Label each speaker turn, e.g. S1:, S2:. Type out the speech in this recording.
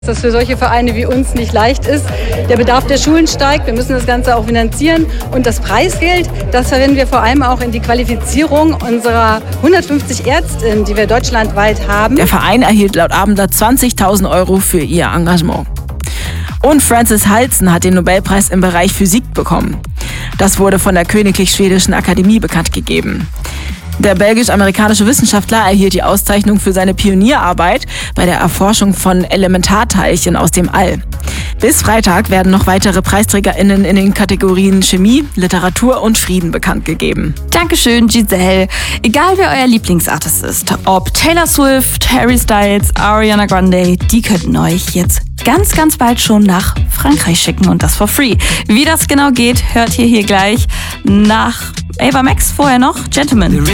S1: Dass für solche Vereine wie uns nicht leicht ist. Der Bedarf der Schulen steigt, wir müssen das Ganze auch finanzieren. Und das Preisgeld, das verwenden wir vor allem auch in die Qualifizierung unserer 150 Ärztinnen, die wir deutschlandweit haben.
S2: Der Verein erhielt laut Abender 20.000 € für ihr Engagement. Und Frances Halzen hat den Nobelpreis im Bereich Physik bekommen. Das wurde von der Königlich Schwedischen Akademie bekannt gegeben. Der belgisch-amerikanische Wissenschaftler erhielt die Auszeichnung für seine Pionierarbeit bei der Erforschung von Elementarteilchen aus dem All. Bis Freitag werden noch weitere PreisträgerInnen in den Kategorien Chemie, Literatur und Frieden bekannt gegeben.
S3: Dankeschön, Giselle. Egal wer euer Lieblingsartist ist, ob Taylor Swift, Harry Styles, Ariana Grande, die könnten euch jetzt ganz, ganz bald schon nach Frankreich schicken und das for free. Wie das genau geht, hört ihr hier gleich nach Ava Max, vorher noch Gentleman.